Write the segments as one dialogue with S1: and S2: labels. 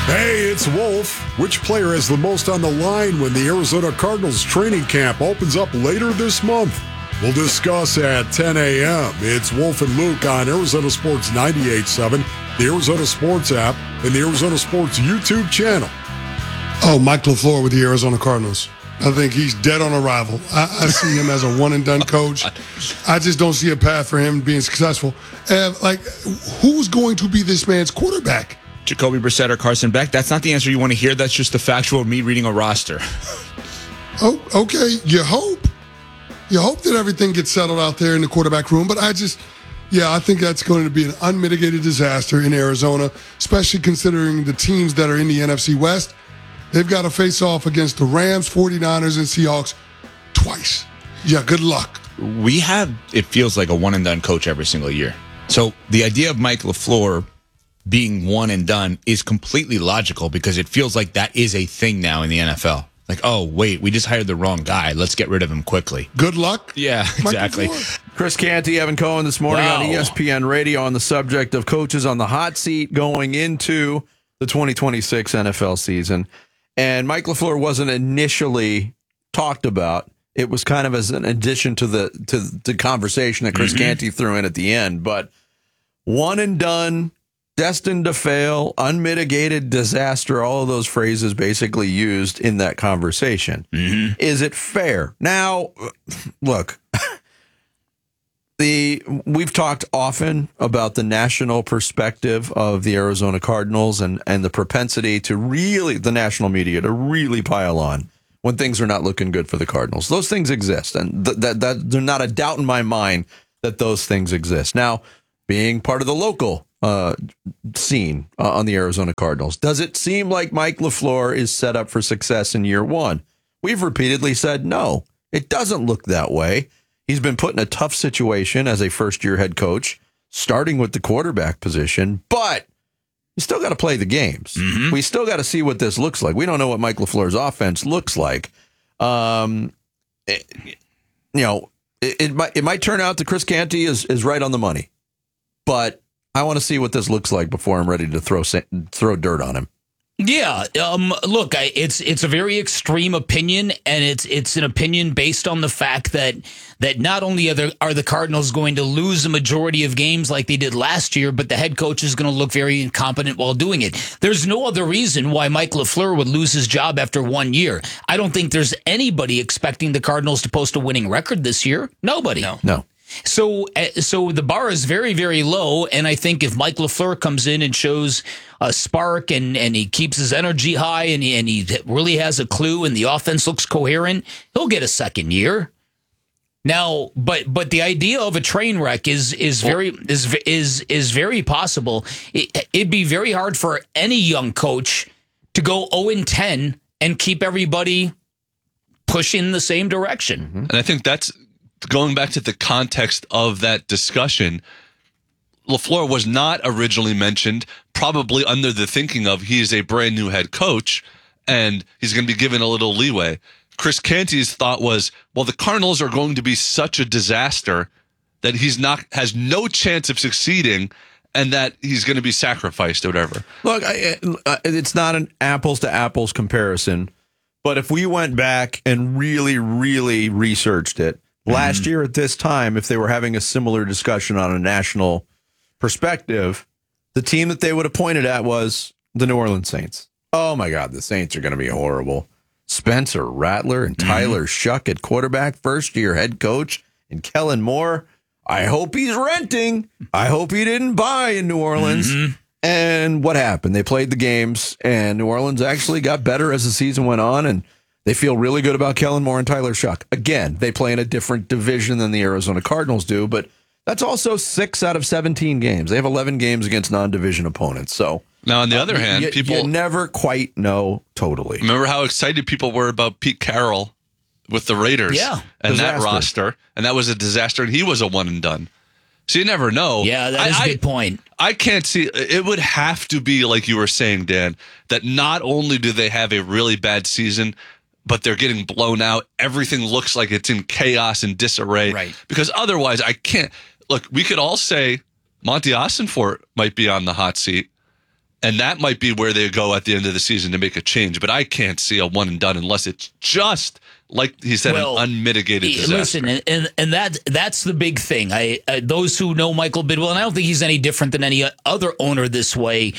S1: Hey, it's Wolf. Which player has the most on the line when the Arizona Cardinals training camp opens up later this month? We'll discuss at 10 a.m. It's Wolf and Luke on Arizona Sports 98.7, the Arizona Sports app, and the Arizona Sports YouTube channel.
S2: Oh, Mike LaFleur with the Arizona Cardinals. I think he's dead on arrival. I see him as a one-and-done coach. I just don't see a path for him being successful. Who's going to be this man's quarterback?
S3: Jacoby Brissett or Carson Beck? That's not the answer you want to hear. That's just the factual me reading a roster.
S2: Oh, okay. You hope. You hope that everything gets settled out there in the quarterback room. But I think that's going to be an unmitigated disaster in Arizona, especially considering the teams that are in the NFC West. They've got to face off against the Rams, 49ers, and Seahawks twice. Yeah, good luck.
S3: We have, it feels like, a one-and-done coach every single year. So the idea of Mike LaFleur being one and done is completely logical because it feels like that is a thing now in the NFL. Like, oh, wait, we just hired the wrong guy. Let's get rid of him quickly.
S2: Good luck.
S3: Yeah, exactly.
S4: Chris Canty, Evan Cohen this morning on ESPN Radio on the subject of coaches on the hot seat going into the 2026 NFL season. And Mike LaFleur wasn't initially talked about. It was kind of as an addition to the conversation that Chris Canty threw in at the end. But one and done, destined to fail, unmitigated disaster, all of those phrases basically used in that conversation. Is it fair? Now, look, we've talked often about the national perspective of the Arizona Cardinals and the propensity to really, the national media, to really pile on when things are not looking good for the Cardinals. Those things exist, and that there's not a doubt in my mind that those things exist. Now, being part of the local scene on the Arizona Cardinals, does it seem like Mike LaFleur is set up for success in year one? We've repeatedly said no. It doesn't look that way. He's been put in a tough situation as a first-year head coach, starting with the quarterback position, but you still got to play the games. We still got to see what this looks like. We don't know what Mike LaFleur's offense looks like. It might turn out that Chris Canty is right on the money, but I want to see what this looks like before I'm ready to throw dirt on him.
S5: Yeah, look, it's a very extreme opinion, and it's an opinion based on the fact that not only are the Cardinals going to lose the majority of games like they did last year, but the head coach is going to look very incompetent while doing it. There's no other reason why Mike LaFleur would lose his job after 1 year. I don't think there's anybody expecting the Cardinals to post a winning record this year. Nobody.
S4: No.
S5: So the bar is very, very low, and I think if Mike LaFleur comes in and shows a spark and he keeps his energy high and he really has a clue and the offense looks coherent, he'll get a second year. Now, but the idea of a train wreck is very possible. It'd be very hard for any young coach to go 0-10 and keep everybody pushing the same direction.
S6: And I think that's going back to the context of that discussion. LaFleur was not originally mentioned, probably under the thinking of he is a brand new head coach and he's going to be given a little leeway. Chris Canty's thought was, well, the Cardinals are going to be such a disaster that has no chance of succeeding and that he's going to be sacrificed or whatever.
S4: Look, it's not an apples to apples comparison, but if we went back and really, really researched it, last year at this time, if they were having a similar discussion on a national perspective, the team that they would have pointed at was the New Orleans Saints. Oh, my God, the Saints are going to be horrible. Spencer Rattler and Tyler Shuck at quarterback, first-year head coach, and Kellen Moore. I hope he's renting. I hope he didn't buy in New Orleans. And what happened? They played the games, and New Orleans actually got better as the season went on, and they feel really good about Kellen Moore and Tyler Shuck. Again, they play in a different division than the Arizona Cardinals do, but that's also 6 out of 17 games. They have 11 games against non-division opponents. So
S6: now, on the other hand,
S4: you never quite know totally.
S6: Remember how excited people were about Pete Carroll with the Raiders?
S5: Yeah.
S6: And that roster. And that was a disaster, and he was a one and done. So you never know.
S5: Yeah, that is a good point.
S6: I can't see. It would have to be, like you were saying, Dan, that not only do they have a really bad season, but they're getting blown out. Everything looks like it's in chaos and disarray.
S5: Right.
S6: Because otherwise, I can't. Look, we could all say Monty Ossenfort might be on the hot seat. And that might be where they go at the end of the season to make a change. But I can't see a one and done unless it's just, like he said, an unmitigated disaster.
S5: Listen, and that's the big thing. Those who know Michael Bidwell, and I don't think he's any different than any other owner this way,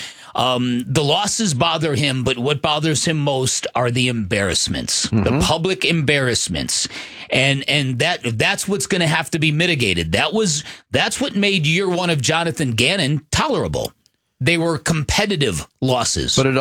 S5: the losses bother him, but what bothers him most are the embarrassments, the public embarrassments. And that's what's going to have to be mitigated. That's what made year one of Jonathan Gannon tolerable. They were competitive losses.
S4: But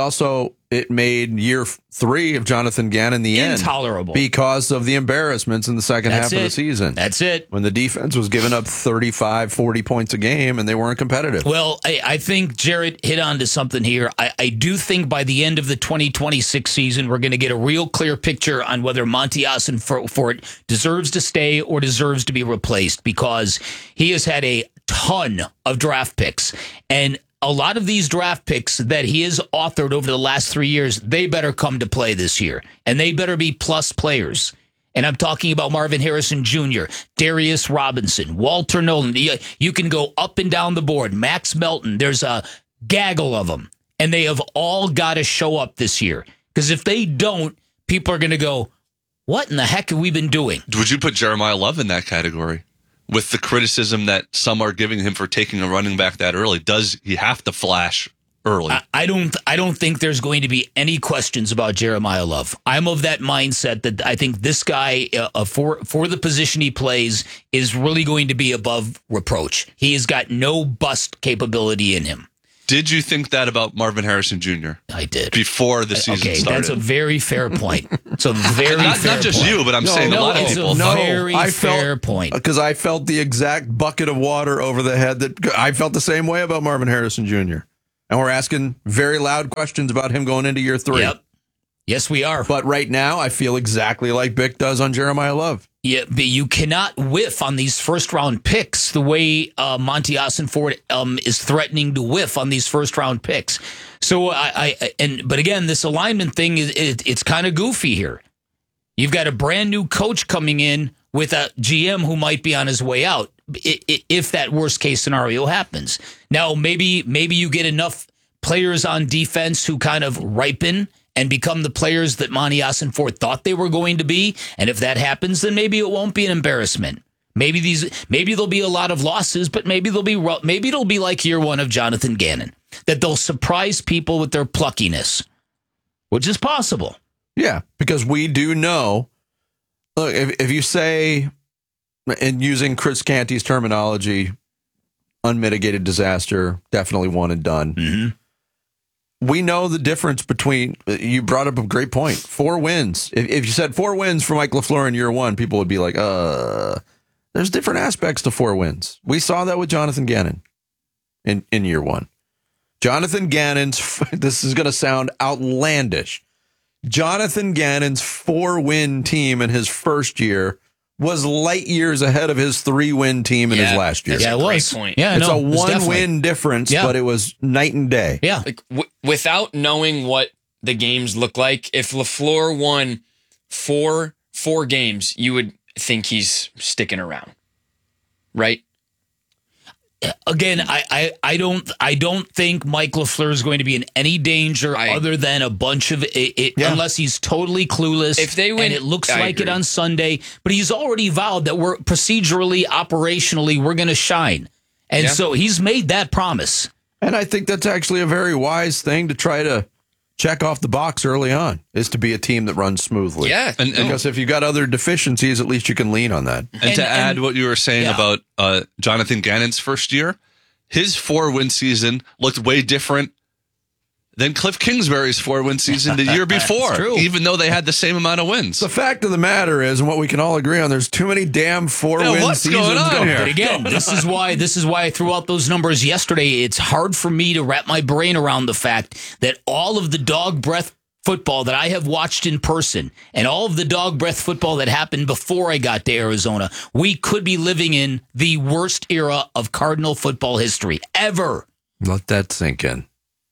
S4: it made year 3 of Jonathan Gannon the
S5: intolerable
S4: because of the embarrassments in the second half of the season.
S5: That's it.
S4: When the defense was giving up 35, 40 points a game and they weren't competitive.
S5: Well, I think Jarrett hit on to something here. I do think by the end of the 2026 season, we're going to get a real clear picture on whether Monty Ossenfort deserves to stay or deserves to be replaced, because he has had a ton of draft picks. And a lot of these draft picks that he has authored over the last 3 years, they better come to play this year. And they better be plus players. And I'm talking about Marvin Harrison Jr., Darius Robinson, Walter Nolan. You can go up and down the board. Max Melton. There's a gaggle of them. And they have all got to show up this year. Because if they don't, people are going to go, what in the heck have we been doing?
S6: Would you put Jeremiah Love in that category? With the criticism that some are giving him for taking a running back that early, does he have to flash early?
S5: I don't think there's going to be any questions about Jeremiah Love. I'm of that mindset that I think this guy, for the position he plays, is really going to be above reproach. He has got no bust capability in him.
S6: Did you think that about Marvin Harrison Jr.?
S5: I did.
S6: Before the season started.
S5: That's a very fair point. It's a very
S6: not
S5: fair
S6: just
S5: point.
S6: you, but I'm saying a lot of people.
S5: It's a very fair point.
S4: Because I felt the exact bucket of water over the head that I felt the same way about Marvin Harrison Jr. And we're asking very loud questions about him going into year 3.
S5: Yep. Yes, we are.
S4: But right now, I feel exactly like Bick does on Jeremiah Love.
S5: Yeah, but you cannot whiff on these first-round picks the way Monty Ossenfort is threatening to whiff on these first-round picks. So, but again, this alignment thing it's kind of goofy here. You've got a brand new coach coming in with a GM who might be on his way out if that worst-case scenario happens. Now, maybe you get enough players on defense who kind of ripen and become the players that Monty Ossenfort thought they were going to be. And if that happens, then maybe it won't be an embarrassment. Maybe there'll be a lot of losses, but maybe it'll be like year one of Jonathan Gannon, that they'll surprise people with their pluckiness, which is possible.
S4: Yeah, because we do know. Look, if you say, and using Chris Canty's terminology, unmitigated disaster, definitely one and done. Mm-hmm. We know the difference between, you brought up a great point, 4 wins. If you said 4 wins for Mike LaFleur in year 1, people would be like, there's different aspects to 4 wins. We saw that with Jonathan Gannon in year 1. Jonathan Gannon's, this is going to sound outlandish, Jonathan Gannon's 4-win team in his first year was light years ahead of his 3-win team in his last year.
S5: Yeah, it was.
S7: Point.
S5: Yeah,
S4: it's a 1-win difference, but it was night and day.
S5: Yeah.
S7: Like without knowing what the games look like, if LaFleur won four games, you would think he's sticking around, right?
S5: Again, I don't think Mike LaFleur is going to be in any danger other than a bunch of unless he's totally clueless.
S7: If they win,
S5: and it looks like it on Sunday, but he's already vowed that we're procedurally, operationally, we're going to shine, and so he's made that promise.
S4: And I think that's actually a very wise thing to try to check off the box early on, is to be a team that runs smoothly.
S7: Yeah.
S4: Because if you got other deficiencies, at least you can lean on that.
S6: And to add what you were saying about Jonathan Gannon's first year, his 4-win season looked way different than Cliff Kingsbury's 4-win season the year before, even though they had the same amount of wins.
S4: The fact of the matter is, and what we can all agree on, there's too many damn 4-win seasons going here.
S5: But again, this is why I threw out those numbers yesterday. It's hard for me to wrap my brain around the fact that all of the dog breath football that I have watched in person and all of the dog breath football that happened before I got to Arizona, we could be living in the worst era of Cardinal football history ever.
S4: Let that sink in.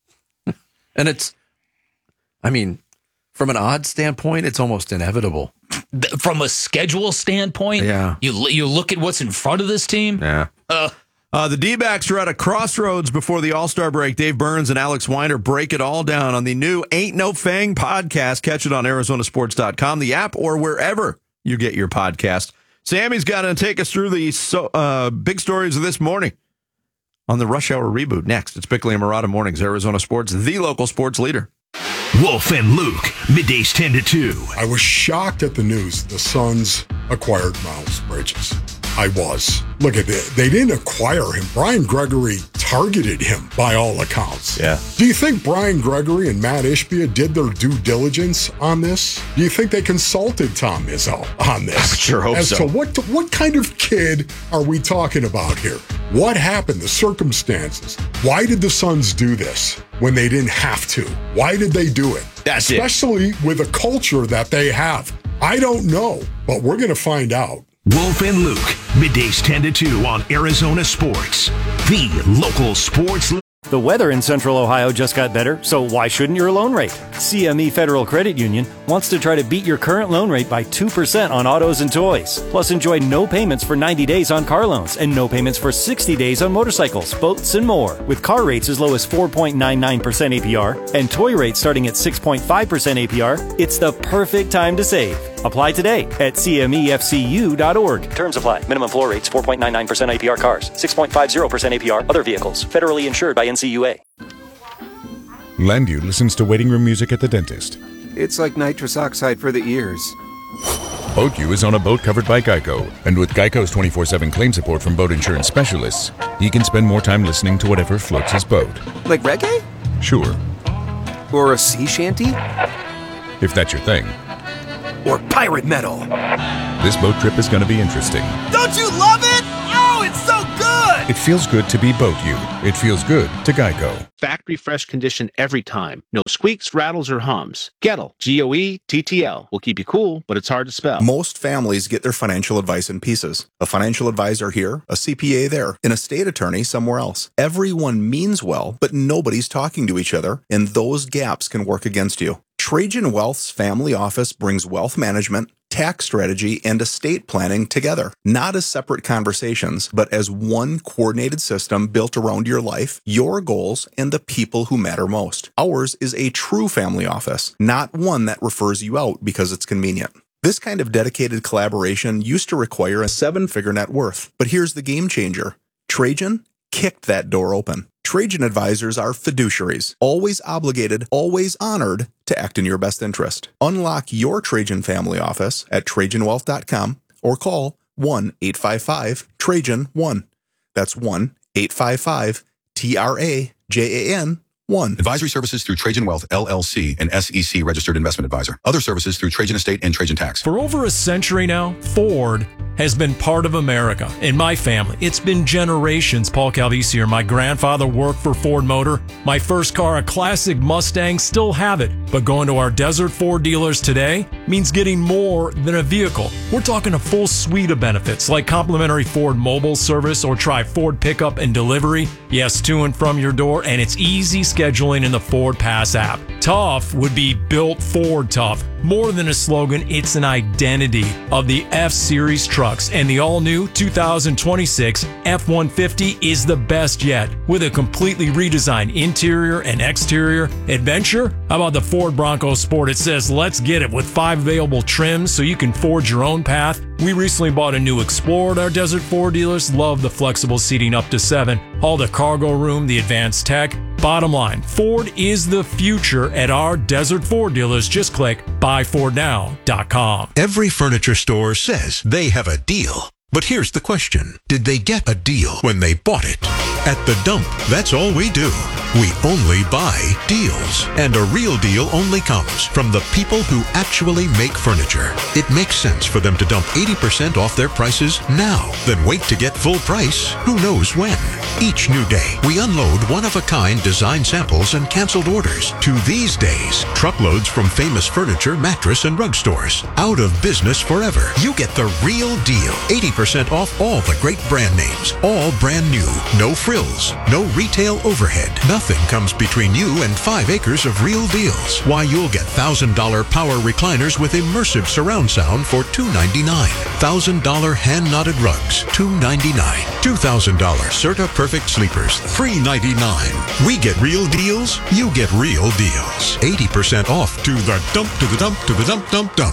S4: And it's, I mean, from an odds standpoint, it's almost inevitable.
S5: From a schedule standpoint, you look at what's in front of this team.
S4: Yeah. The D-backs are at a crossroads before the All-Star break. Dave Burns and Alex Weiner break it all down on the new Ain't No Fang podcast. Catch it on ArizonaSports.com, the app, or wherever you get your podcast. Sammy's got to take us through the big stories of this morning on the Rush Hour Reboot. Next, it's Bickley and Murata Mornings, Arizona Sports, the local sports leader.
S8: Wolf and Luke, middays 10 to 2.
S1: I was shocked at the news the Suns acquired Miles Bridges. I was. Look at it. They didn't acquire him. Brian Gregory targeted him by all accounts.
S4: Yeah.
S1: Do you think Brian Gregory and Matt Ishbia did their due diligence on this? Do you think they consulted Tom Izzo on this?
S3: I sure hope
S1: As
S3: so.
S1: to what kind of kid are we talking about here? What happened? The circumstances. Why did the Suns do this when they didn't have to? Why did they do it?
S3: That's it.
S1: Especially with a culture that they have. I don't know, but we're going to find out.
S8: Wolf and Luke, middays 10 to 2 on Arizona Sports, the local sports.
S9: The weather in Central Ohio just got better, so why shouldn't your loan rate? CME Federal Credit Union wants to try to beat your current loan rate by 2% on autos and toys. Plus, enjoy no payments for 90 days on car loans and no payments for 60 days on motorcycles, boats, and more. With car rates as low as 4.99% APR and toy rates starting at 6.5% APR, it's the perfect time to save. Apply today at CMEFCU.org. Terms apply. Minimum floor rates 4.99% APR cars, 6.50% APR other vehicles. Federally insured by NCUA.
S10: Landu listens to waiting room music at the dentist.
S11: It's like nitrous oxide for the ears.
S10: BoatU is on a boat covered by Geico, and with Geico's 24/7 claim support from boat insurance specialists, he can spend more time listening to whatever floats his boat.
S11: Like reggae?
S10: Sure,
S11: Or a sea shanty?
S10: if that's your thing.
S11: Or pirate metal?
S10: This boat trip is going to be interesting.
S12: Don't you love it? Oh, it's so good!
S10: It feels good to be BoatU. It feels good to Geico.
S13: Factory fresh condition every time. No squeaks, rattles, or hums. Gettle, Goettl, will keep you cool, but it's hard to spell.
S14: Most families get their financial advice in pieces. A financial advisor here, a CPA there, an estate attorney somewhere else. Everyone means well, but nobody's talking to each other, and those gaps can work against you. Trajan Wealth's family office brings wealth management, tax strategy, and estate planning together, not as separate conversations, but as one coordinated system built around your life, your goals, and the people who matter most. Ours is a true family office, not one that refers you out because it's convenient. This kind of dedicated collaboration used to require a 7-figure net worth, but here's the game changer. Trajan kicked that door open. Trajan advisors are fiduciaries, always obligated, always honored to act in your best interest. Unlock your Trajan family office at TrajanWealth.com or call 1-855-TRAJAN-1. That's 1-855-TRAJAN-1.
S15: Advisory services through Trajan Wealth, LLC, an SEC registered investment advisor. Other services through Trajan Estate and Trajan Tax.
S16: For over a century now, Ford has been part of America. In my family, it's been generations. Paul Calvisier, my grandfather worked for Ford Motor. My first car, a classic Mustang, still have it. But going to our Desert Ford dealers today means getting more than a vehicle. We're talking a full suite of benefits like complimentary Ford mobile service or try Ford pickup and delivery. Yes, to and from your door, and it's easy scheduling in the Ford Pass app. Tough would be built Ford tough. More than a slogan, it's an identity of the F-Series trucks, and the all-new 2026 F-150 is the best yet. With a completely redesigned interior and exterior adventure, how about the Ford Bronco Sport? It says, let's get it, with 5 available trims so you can forge your own path. We recently bought a new Explorer at our Desert Ford dealers. Love the flexible seating up to 7. All the cargo room, the advanced tech. Bottom line, Ford is the future at our Desert Ford dealers. Just click buyfordnow.com.
S8: Every furniture store says they have a deal. But here's the question. Did they get a deal when they bought it? At The Dump, that's all we do. We only buy deals. And a real deal only comes from the people who actually make furniture. It makes sense for them to dump 80% off their prices now, then wait to get full price who knows when. Each new day, we unload one-of-a-kind design samples and canceled orders. To these days, truckloads from famous furniture, mattress, and rug stores. Out of business forever. You get the real deal. 80% 15% off all the great brand names. All brand new. No frills. No retail overhead. Nothing comes between you and 5 acres of real deals. Why, you'll get $1,000 power recliners with immersive surround sound for $299. $1,000 hand-knotted rugs, $299. $2,000 Serta Perfect Sleepers, $399. We get real deals, you get real deals. 80% off. To the dump, to the dump, to the dump, dump, dump.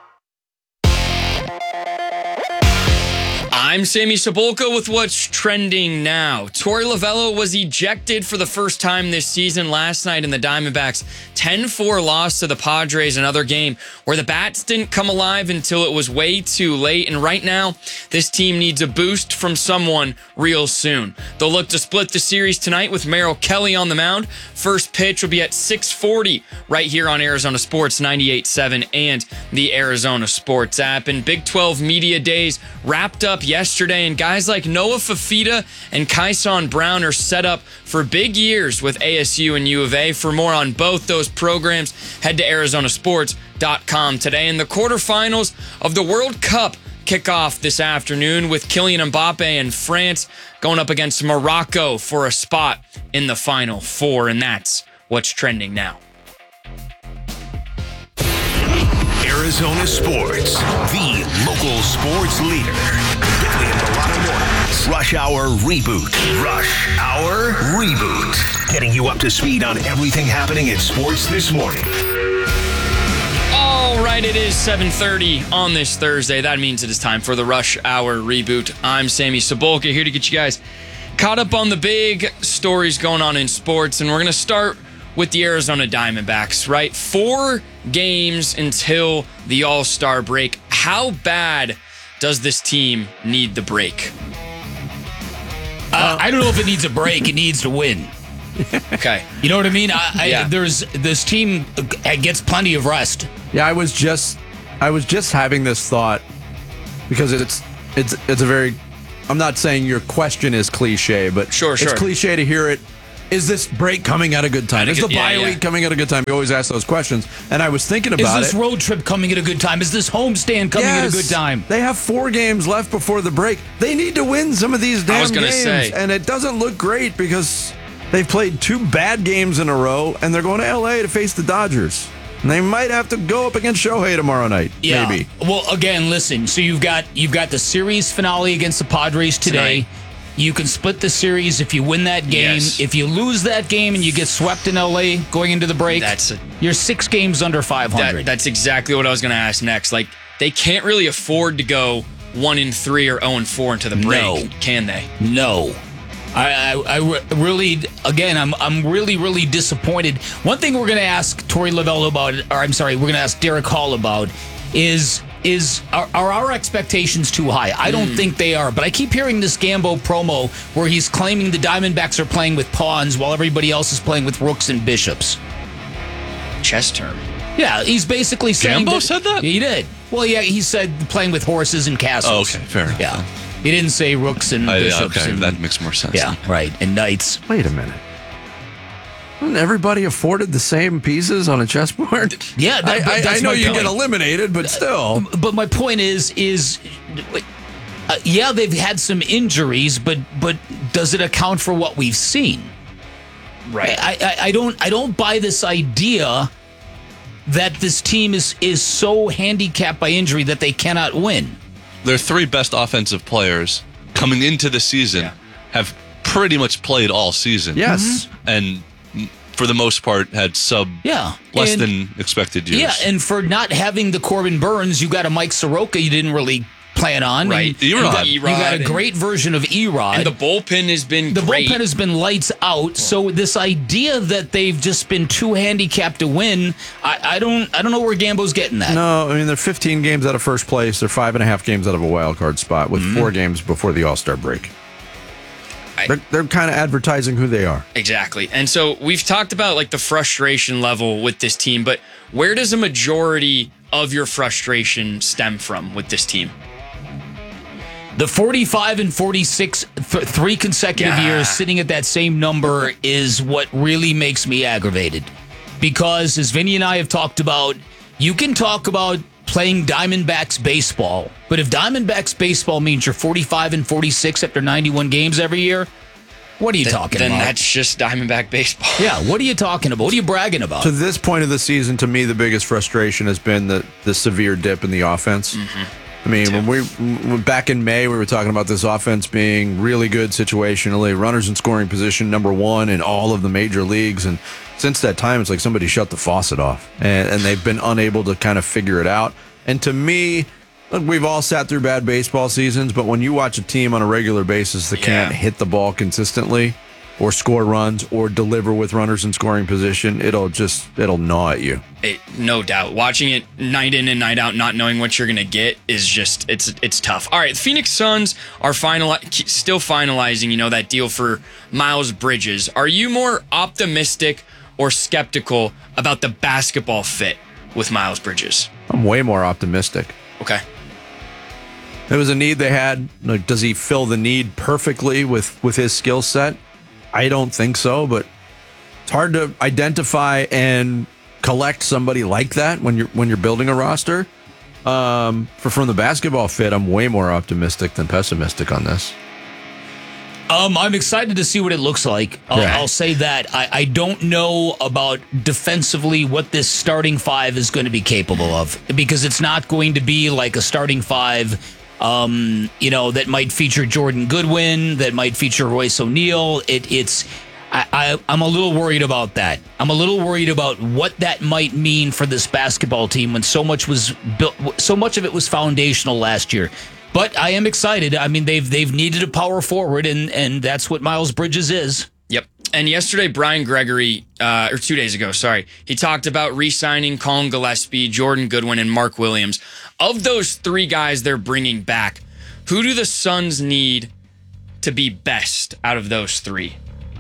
S7: I'm Sammy Cebulka with what's trending now. Torey Lovullo was ejected for the first time this season last night in the Diamondbacks' 10-4 loss to the Padres, another game where the bats didn't come alive until it was way too late. And right now, this team needs a boost from someone real soon. They'll look to split the series tonight with Merrill Kelly on the mound. First pitch will be at 6:40 right here on Arizona Sports 98.7 and the Arizona Sports app. And Big 12 Media Days wrapped up yesterday, and guys like Noah Fafita and Kyson Brown are set up for big years with ASU and U of A. For more on both those programs, head to arizonasports.com today. And the quarterfinals of the World Cup kick off this afternoon with Kylian Mbappe and France going up against Morocco for a spot in the Final Four, and that's what's trending now.
S17: Arizona Sports, the local sports leader. Billy and Milano Mornings. Rush Hour Reboot. Rush Hour Reboot. Getting you up to speed on everything happening in sports this morning.
S7: All right, it is 7:30 on this Thursday. That means it is time for the Rush Hour Reboot. I'm Sammy Cebulka, here to get you guys caught up on the big stories going on in sports, and we're going to start with the Arizona Diamondbacks, right? 4 games until the All-Star break. How bad does this team need the break?
S5: I don't know if it needs a break. It needs to win.
S7: Okay.
S5: You know what I mean? There's this team gets plenty of rest.
S4: Yeah, I was just having this thought because it's a very, I'm not saying your question is cliche, but
S7: sure.
S4: It's cliche to hear it. Is this break coming at a good time? Is the bye week coming at a good time? You always ask those questions. And I was thinking about it.
S5: Is this road trip coming at a good time? Is this homestand coming at a good time?
S4: They have 4 games left before the break. They need to win some of these damn games. And it doesn't look great because they've played 2 bad games in a row, and they're going to L.A. to face the Dodgers. And they might have to go up against Shohei tomorrow night.
S5: Yeah.
S4: Maybe.
S5: Well, again, listen. So you've got the series finale against the Padres today. Tonight. You can split the series if you win that game.
S7: Yes.
S5: If you lose that game and you get swept in L.A. going into the break, you're 6 games under 500.
S7: That's exactly what I was going to ask next. Like, they can't really afford to go 1-3 or 0-4 into the break, can they?
S5: No. I really, again, I'm really disappointed. One thing we're going to ask Torey Lovullo about, or I'm sorry, we're going to ask Derek Hall about is are our expectations too high? I don't think they are, but I keep hearing this Gambo promo where he's claiming the Diamondbacks are playing with pawns while everybody else is playing with rooks and bishops.
S7: Chess term.
S5: Yeah, he's basically saying
S6: Gambo said that?
S5: He did. Well, yeah, he said playing with horses and castles.
S6: Oh, okay, fair enough.
S5: Yeah. He didn't say rooks and bishops.
S6: Okay,
S5: and,
S6: that makes more sense.
S5: Yeah, right. And knights.
S4: Wait a minute. Wasn't everybody afforded the same pieces on a chessboard?
S5: Yeah,
S4: I know you get eliminated, but still.
S5: But my point is yeah, they've had some injuries, but does it account for what we've seen?
S7: Right.
S5: I don't buy this idea that this team is so handicapped by injury that they cannot win.
S6: Their 3 best offensive players coming into the season have pretty much played all season.
S4: Yes.
S6: And for the most part, had less than expected years.
S5: Yeah, and for not having the Corbin Burns, you got a Mike Soroka you didn't really plan on.
S7: Right.
S6: Erod.
S5: You got a great version of Erod.
S7: And the bullpen has been
S5: great.
S7: The
S5: bullpen has been lights out. So this idea that they've just been too handicapped to win, I don't know where Gambo's getting that.
S4: No, I mean, they're 15 games out of first place. They're 5.5 games out of a wild card spot with 4 games before the All-Star break. They're kind of advertising who they are.
S7: Exactly. And so we've talked about like the frustration level with this team, but where does a majority of your frustration stem from with this team?
S5: The 45 and 46, 3 consecutive years sitting at that same number is what really makes me aggravated. Because as Vinny and I have talked about, you can talk about playing Diamondbacks baseball. But if Diamondbacks baseball means you're 45 and 46 after 91 games every year, what are you talking about?
S7: Then that's just Diamondback baseball.
S5: Yeah, what are you talking about? What are you bragging about?
S4: To this point of the season, to me, the biggest frustration has been the severe dip in the offense. I mean, when back in May, we were talking about this offense being really good situationally, runners in scoring position number 1 in all of the major leagues. And since that time, it's like somebody shut the faucet off, and they've been unable to kind of figure it out. And to me, look, we've all sat through bad baseball seasons, but when you watch a team on a regular basis that can't hit the ball consistently or score runs or deliver with runners in scoring position, it'll gnaw at you.
S7: No doubt. Watching it night in and night out, not knowing what you're going to get is just, it's tough. All right, the Phoenix Suns are still finalizing, that deal for Miles Bridges. Are you more optimistic or skeptical about the basketball fit with Miles Bridges?
S4: I'm way more optimistic.
S7: Okay.
S4: It was a need they had. Like, does he fill the need perfectly with his skill set? I don't think so, but it's hard to identify and collect somebody like that when you're building a roster. From the basketball fit, I'm way more optimistic than pessimistic on this.
S5: I'm excited to see what it looks like. I'll say that. I don't know about defensively what this starting 5 is going to be capable of, because it's not going to be like a starting 5 that might feature Jordan Goodwin, that might feature Royce O'Neal. I'm a little worried about that. I'm a little worried about what that might mean for this basketball team when so much was built, so much of it was foundational last year. But I am excited. I mean, they've needed a power forward, and that's what Miles Bridges is.
S7: Yep. And yesterday, Brian Gregory, or 2 days ago, he talked about re-signing Colin Gillespie, Jordan Goodwin, and Mark Williams. Of those 3 guys they're bringing back, who do the Suns need to be best out of those 3?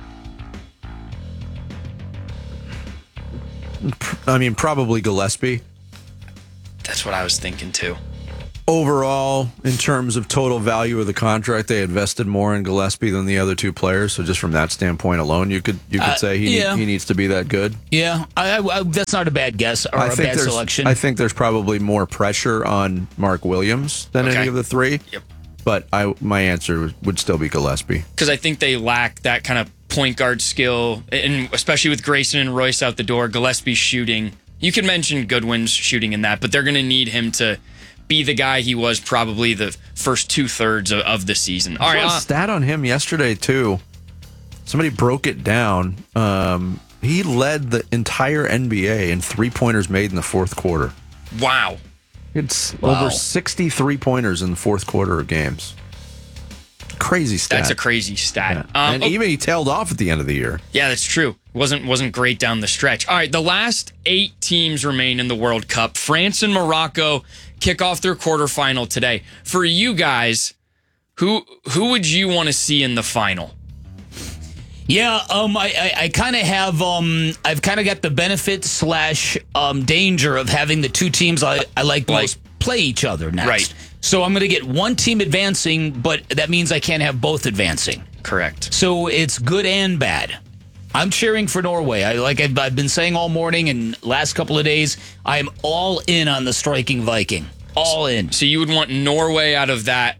S4: I mean, probably Gillespie.
S7: That's what I was thinking, too.
S4: Overall, in terms of total value of the contract, they invested more in Gillespie than the other 2 players. So just from that standpoint alone, you could say he needs to be that good.
S5: Yeah, that's not a bad guess or a bad selection.
S4: I think there's probably more pressure on Mark Williams than any of the 3.
S7: Yep.
S4: But my answer would still be Gillespie.
S7: Because I think they lack that kind of point guard skill, and especially with Grayson and Royce out the door, Gillespie's shooting. You could mention Goodwin's shooting in that, but they're going to need him to be the guy he was probably the first 2/3 of the season. All right,
S4: stat on him yesterday too. Somebody broke it down. He led the entire NBA in 3-pointers made in the fourth quarter.
S7: Wow,
S4: it's over 60 3-pointers in the fourth quarter of games. Crazy stat.
S7: That's a crazy stat.
S4: Yeah. And even he tailed off at the end of the year.
S7: Yeah, that's true. Wasn't great down the stretch. All right, the last 8 teams remain in the World Cup. France and Morocco kick off their quarterfinal today. For you guys, who would you want to see in the final?
S5: Yeah, I kind of have I've kind of got the benefit / danger of having the 2 teams I like most play each other next.
S7: Right.
S5: So I'm going to get one team advancing, but that means I can't have both advancing.
S7: Correct.
S5: So it's good and bad. I'm cheering for Norway. I've been saying all morning and last couple of days, I'm all in on the striking Viking. All in.
S7: So you would want Norway out of that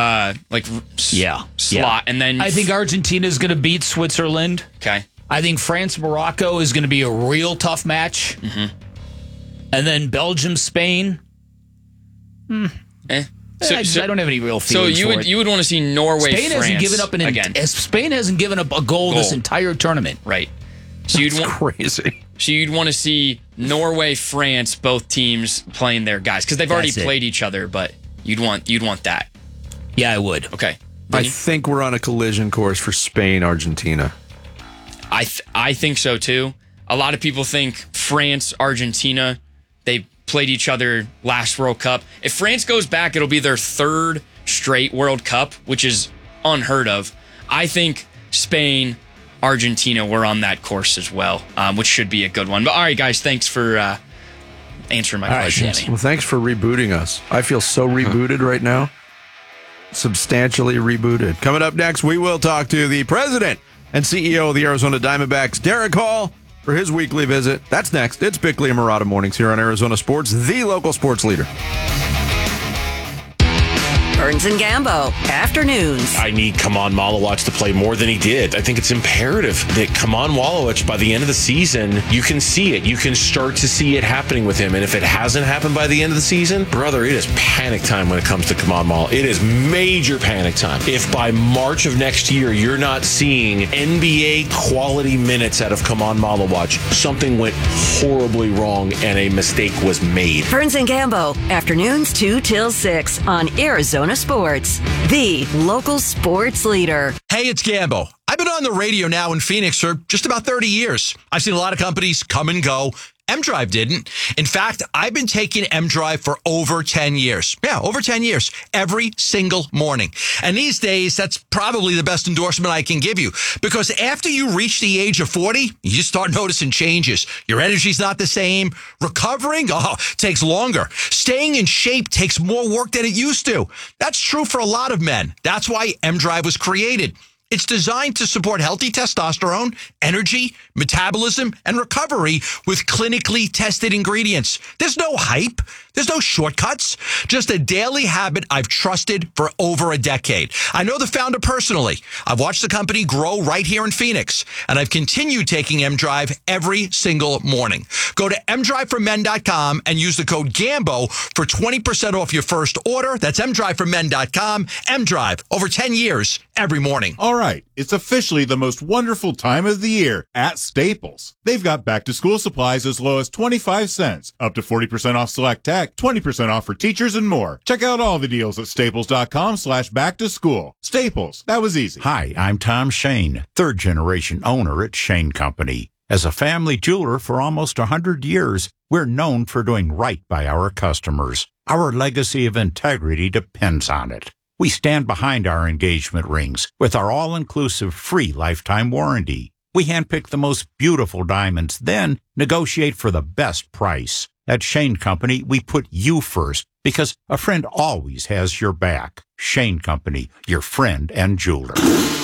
S7: slot, and then
S5: I think Argentina is going to beat Switzerland.
S7: Okay.
S5: I think France-Morocco is going to be a real tough match.
S7: Mm-hmm.
S5: And then Belgium-Spain. So I don't have any real feelings.
S7: So you would want to see Norway.
S5: Spain
S7: France
S5: hasn't given up Spain hasn't given up a goal this entire tournament.
S7: Right. So
S4: That's crazy.
S7: So you'd want to see Norway, France, both teams playing their guys because they've already played each other. But you'd want that.
S5: Yeah, I would.
S7: Okay.
S4: I think we're on a collision course for Spain, Argentina.
S7: I think so too. A lot of people think France, Argentina, they played each other last World Cup. If France goes back, it'll be their 3rd straight World Cup, which is unheard of. I think Spain, Argentina were on that course as well, which should be a good one. But all right, guys, thanks for answering my questions.
S4: Well, thanks for rebooting us. I feel so rebooted right now. Substantially rebooted. Coming up next, we will talk to the president and CEO of the Arizona Diamondbacks, Derek Hall. for his weekly visit. That's next. It's Bickley and Murata Mornings here on Arizona Sports, the local sports leader.
S18: Burns and Gambo, afternoons.
S19: I need Kaman Malowicz to play more than he did. I think it's imperative that Kaman Malowicz, by the end of the season, you can see it. You can start to see it happening with him. And if it hasn't happened by the end of the season, brother, it is panic time when it comes to Kaman Malowicz. It is major panic time. If by March of next year, you're not seeing NBA quality minutes out of Kaman Malowicz, something went horribly wrong and a mistake was made.
S18: Burns and Gambo, afternoons 2 till 6 on Arizona Sports, the local sports leader.
S20: Hey, it's Gambo. I've been on the radio now in Phoenix for just about 30 years. I've seen a lot of companies come and go. M-Drive didn't. In fact, I've been taking M-Drive for over 10 years. Yeah, over 10 years. Every single morning. And these days, that's probably the best endorsement I can give you. Because after you reach the age of 40, you start noticing changes. Your energy's not the same. Recovering, takes longer. Staying in shape takes more work than it used to. That's true for a lot of men. That's why M-Drive was created. It's designed to support healthy testosterone, energy, metabolism, and recovery with clinically tested ingredients. There's no hype. There's no shortcuts. Just a daily habit I've trusted for over a decade. I know the founder personally. I've watched the company grow right here in Phoenix, and I've continued taking M-Drive every single morning. Go to mdriveformen.com and use the code GAMBO for 20% off your first order. That's mdriveformen.com. M-Drive, over 10 years, every morning.
S21: All right, it's officially the most wonderful time of the year at Staples. They've got back-to-school supplies as low as 25 cents, up to 40% off select tech, 20% off for teachers, and more. Check out all the deals at staples.com/back-to-school. Staples, that was easy.
S22: Hi, I'm Tom Shane, third-generation owner at Shane Company. As a family jeweler for almost 100 years, we're known for doing right by our customers. Our legacy of integrity depends on it. We stand behind our engagement rings with our all-inclusive free lifetime warranty. We handpick the most beautiful diamonds, then negotiate for the best price. At Shane Company, we put you first because a friend always has your back. Shane Company, your friend and jeweler.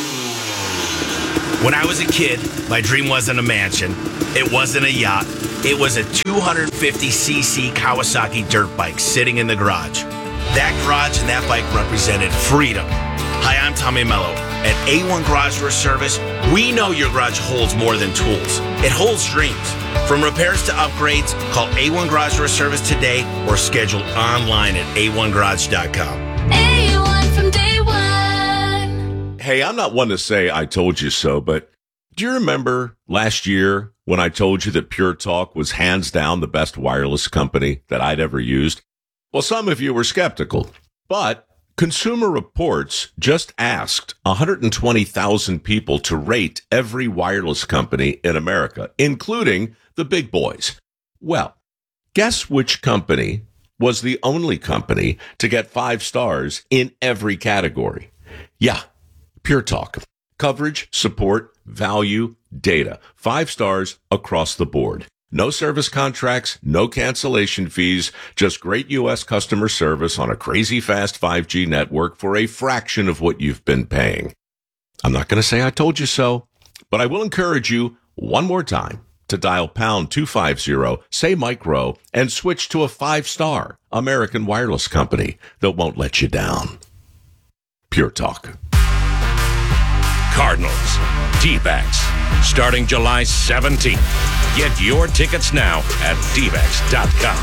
S17: When I was a kid, my dream wasn't a mansion. It wasn't a yacht. It was a 250cc Kawasaki dirt bike sitting in the garage. That garage and that bike represented freedom. Hi, I'm Tommy Mello. At A1 Garage Door Service, we know your garage holds more than tools. It holds dreams. From repairs to upgrades, call A1 Garage Door Service today or schedule online at a1garage.com.
S23: A1 from day one.
S24: Hey, I'm not one to say I told you so, but do you remember last year when I told you that Pure Talk was hands down the best wireless company that I'd ever used? Well, some of you were skeptical, but Consumer Reports just asked 120,000 people to rate every wireless company in America, including the big boys. Well, guess which company was the only company to get 5 stars in every category? Yeah, Pure Talk. Coverage, support, value, data. 5 stars across the board. No service contracts, no cancellation fees, just great U.S. customer service on a crazy fast 5G network for a fraction of what you've been paying. I'm not going to say I told you so, but I will encourage you one more time to dial pound 250, say micro, and switch to a 5-star American wireless company that won't let you down. Pure Talk.
S25: Cardinals, D-backs, starting July 17th. Get your tickets now at dbacks.com.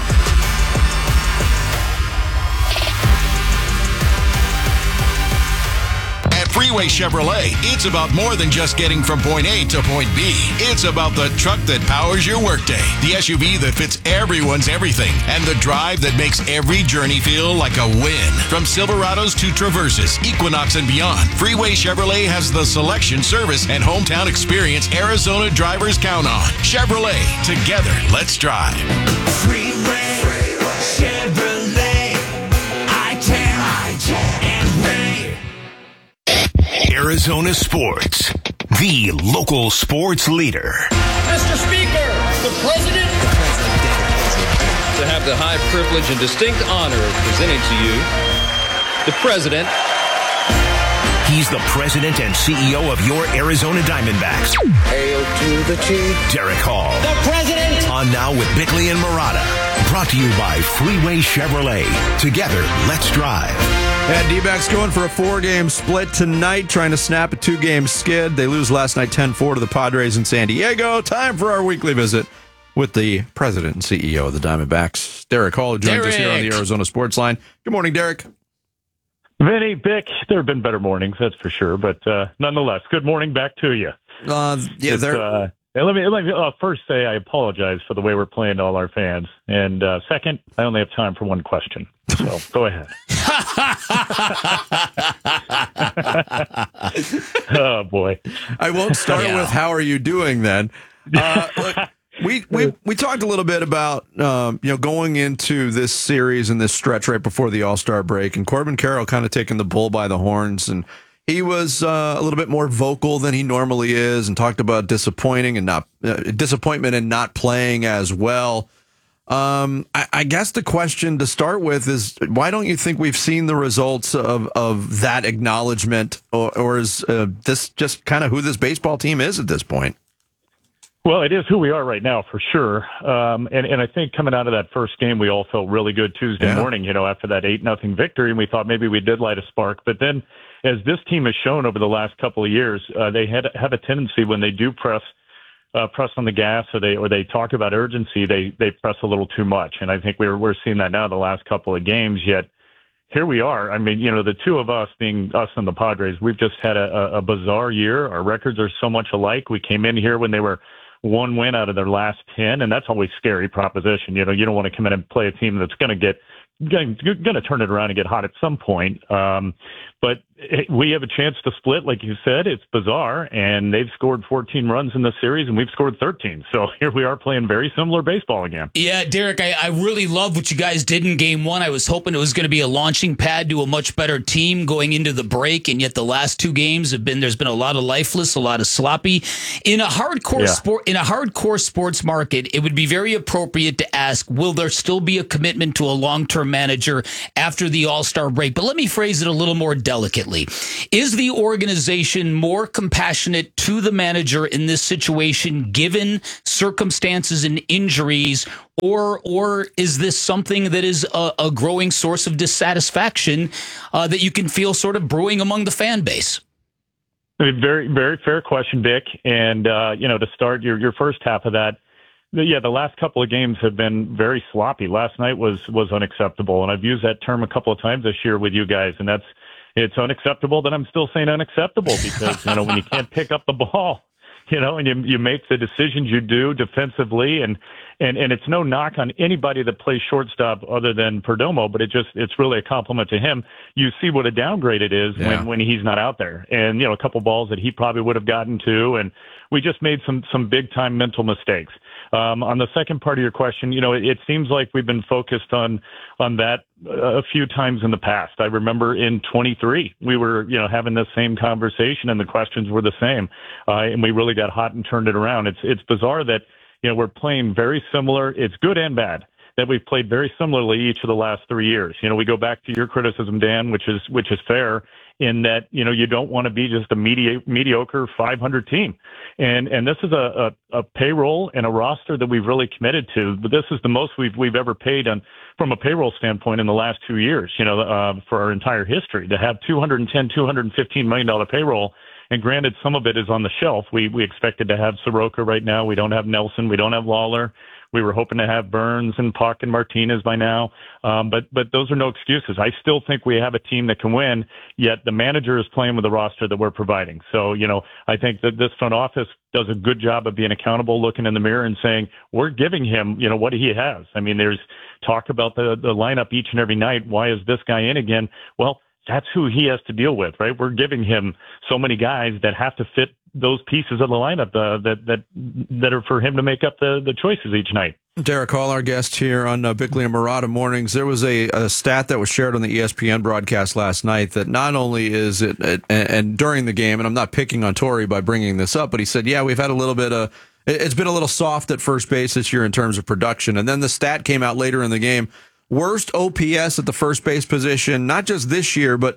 S26: Freeway Chevrolet, it's about more than just getting from point A to point B. It's about the truck that powers your workday, the SUV that fits everyone's everything, and the drive that makes every journey feel like a win. From Silverados to Traverses, Equinox, and beyond, Freeway Chevrolet has the selection, service, and hometown experience Arizona drivers count on. Chevrolet, together, let's drive.
S27: Freeway Chevrolet, I-10, and Ray.
S17: Arizona Sports, the local sports leader.
S28: Mr. Speaker, the President.
S29: To have the high privilege and distinct honor of presenting to you the President.
S17: He's the president and CEO of your Arizona Diamondbacks.
S27: Hail to the chief.
S17: Derek Hall.
S27: The president.
S17: On Now with Bickley and Murata. Brought to you by Freeway Chevrolet. Together, let's drive.
S4: And D-backs going for a 4-game split tonight, trying to snap a 2-game skid. They lose last night 10-4 to the Padres in San Diego. Time for our weekly visit with the president and CEO of the Diamondbacks, Derek Hall, who joins us here on the Arizona Sports Line. Good morning, Derek.
S1: Vinny, Bick, there have been better mornings, that's for sure. But nonetheless, good morning back to you.
S4: Let
S1: me first say I apologize for the way we're playing to all our fans. And second, I only have time for one question. So go ahead. Oh, boy.
S4: I won't start with how are you doing then. Look, we talked a little bit about going into this series and this stretch right before the All-Star break, and Corbin Carroll kind of taking the bull by the horns, and he was a little bit more vocal than he normally is, and talked about disappointment and not playing as well. I guess the question to start with is, why don't you think we've seen the results of that acknowledgement, or is this just kind of who this baseball team is at this point?
S1: Well, it is who we are right now, for sure. And I think coming out of that first game, we all felt really good Tuesday morning, after that 8-0 victory, and we thought maybe we did light a spark. But then, as this team has shown over the last couple of years, they have a tendency when they do press on the gas, or they talk about urgency, they press a little too much. And I think we're seeing that now the last couple of games. Yet here we are. I mean, the two of us, being us and the Padres, we've just had a bizarre year. Our records are so much alike. We came in here when they were 1 win out of their last 10, and that's always scary proposition. You don't want to come in and play a team that's going to turn it around and get hot at some point. But we have a chance to split, like you said. It's bizarre, and they've scored 14 runs in this series, and we've scored 13. So here we are playing very similar baseball again.
S5: Yeah, Derek, I really love what you guys did in Game 1. I was hoping it was going to be a launching pad to a much better team going into the break, and yet the last 2 games there's been a lot of lifeless, a lot of sloppy. In a hardcore sports market, it would be very appropriate to ask, will there still be a commitment to a long-term manager after the All-Star break? But let me phrase it a little more delicately. Is the organization more compassionate to the manager in this situation, given circumstances and injuries, or is this something that is a growing source of dissatisfaction that you can feel sort of brewing among the fan base?
S1: Very, very fair question, Vic. And, to start your first half of that, the last couple of games have been very sloppy. Last night was unacceptable, and I've used that term a couple of times this year with you guys, and it's unacceptable that I'm still saying unacceptable because, when you can't pick up the ball, and you make the decisions you do defensively, and it's no knock on anybody that plays shortstop other than Perdomo, but it's really a compliment to him. You see what a downgrade it is when he's not out there, and a couple balls that he probably would have gotten to, and we just made some big time mental mistakes. On the second part of your question, it seems like we've been focused on that a few times in the past. I remember in 23, we were, having the same conversation, and the questions were the same. And we really got hot and turned it around. It's bizarre that, we're playing very similar. It's good and bad that we've played very similarly each of the last 3 years. We go back to your criticism, Dan, which is fair, in that, you don't want to be just a mediocre 500 team. And this is a payroll and a roster that we've really committed to. But this is the most we've ever paid from a payroll standpoint in the last 2 years, for our entire history. To have $215 million payroll, and granted, some of it is on the shelf. We expected to have Soroka right now. We don't have Nelson. We don't have Lawler. We were hoping to have Burns and Puck and Martinez by now. But those are no excuses. I still think we have a team that can win, yet the manager is playing with the roster that we're providing. So, I think that this front office does a good job of being accountable, looking in the mirror and saying, we're giving him, what he has. I mean, there's talk about the lineup each and every night. Why is this guy in again? Well, that's who he has to deal with, right? We're giving him so many guys that have to fit those pieces of the lineup that are for him to make up the choices each night.
S4: Derek Hall, our guest here on Bickley and Murata Mornings. There was a stat that was shared on the ESPN broadcast last night that not only is it, and during the game, and I'm not picking on Torey by bringing this up, but he said, we've had a little bit it's been a little soft at first base this year in terms of production. And then the stat came out later in the game. Worst OPS at the first base position, not just this year, but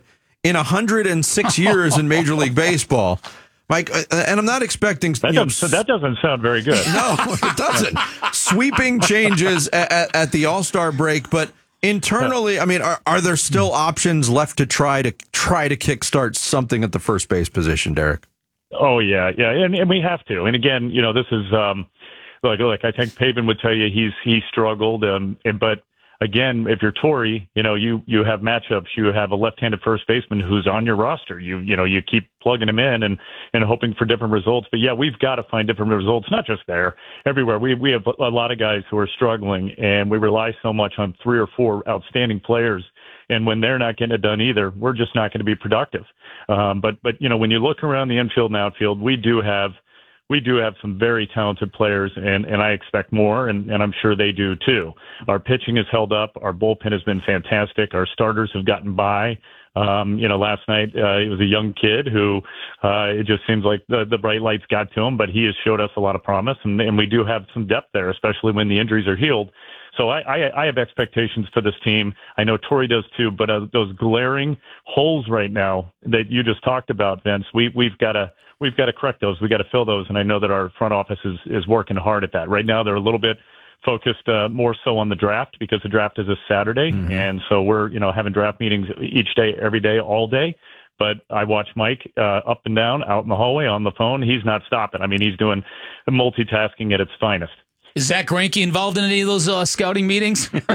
S4: in 106 years in Major League Baseball. Mike, and I'm not expecting...
S1: That doesn't sound very good.
S4: No, it doesn't. Sweeping changes at the All-Star break, but internally, I mean, are there still options left to try to kickstart something at the first base position, Derek?
S1: Oh, yeah, and we have to. And again, this is... Like I think Pavin would tell you he struggled, but again, if you're Torrey, you have matchups. You have a left-handed first baseman who's on your roster. You keep plugging him in and hoping for different results. But yeah, we've got to find different results, not just there, everywhere. We have a lot of guys who are struggling, and we rely so much on 3 or 4 outstanding players. And when they're not getting it done either, we're just not going to be productive. But when you look around the infield and outfield, we do have some very talented players, and I expect more, and I'm sure they do too. Our pitching has held up. Our bullpen has been fantastic. Our starters have gotten by. Last night it was a young kid who it just seems like the bright lights got to him, but he has showed us a lot of promise, and we do have some depth there, especially when the injuries are healed. So I have expectations for this team. I know Torrey does too, but those glaring holes right now that you just talked about, Vince, we've got to correct those. We've got to fill those. And I know that our front office is working hard at that. Right now, they're a little bit focused more so on the draft because the draft is this Saturday. Mm-hmm. And so we're, having draft meetings each day, every day, all day. But I watch Mike up and down, out in the hallway, on the phone. He's not stopping. I mean, he's doing multitasking at its finest.
S5: Is Zach Greinke involved in any of those scouting meetings?
S1: he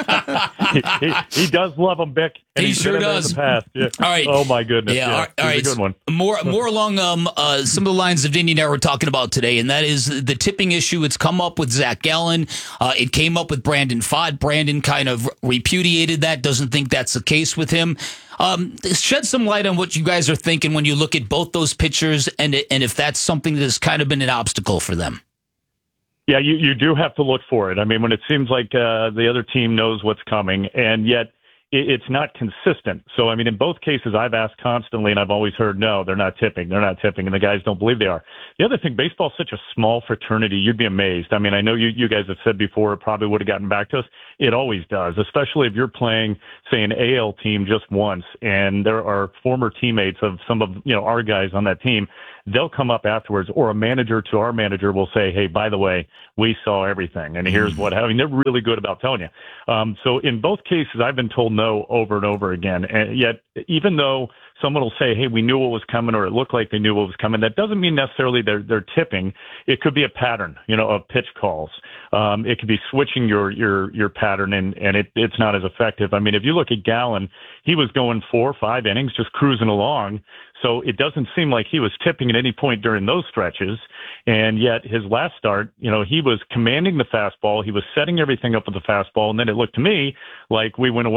S1: does love them, Bick.
S5: He sure does.
S1: Yeah.
S5: All right.
S1: Oh my goodness.
S5: Yeah.
S1: All right.
S5: A good one. More along some of the lines of Vinny and I were talking about today, and that is the tipping issue. It's come up with Zach Gallen. It came up with Brandon Pfaadt. Brandon kind of repudiated that. Doesn't think that's the case with him. Shed some light on what you guys are thinking when you look at both those pitchers, and if that's something that has kind of been an obstacle for them.
S1: Yeah, you do have to look for it. I mean, when it seems like the other team knows what's coming, and yet it's not consistent. So, I mean, in both cases, I've asked constantly, and I've always heard, no, they're not tipping, and the guys don't believe they are. The other thing, baseball's such a small fraternity, you'd be amazed. I mean, I know you guys have said before it probably would have gotten back to us. It always does, especially if you're playing, say, an AL team just once, and there are former teammates of some of our guys on that team. They'll come up afterwards, or a manager to our manager will say, hey, by the way, we saw everything, and here's what happened. I mean, they're really good about telling you. So in both cases, I've been told no over and over again. And yet, even though someone will say, hey, we knew what was coming, or it looked like they knew what was coming, that doesn't mean necessarily they're tipping. It could be a pattern, of pitch calls. It could be switching your pattern, and it's not as effective. I mean, if you look at Gallen, he was going 4 or 5 innings, just cruising along. So it doesn't seem like he was tipping at any point during those stretches. And yet his last start, he was commanding the fastball. He was setting everything up with the fastball. And then it looked to me like we went away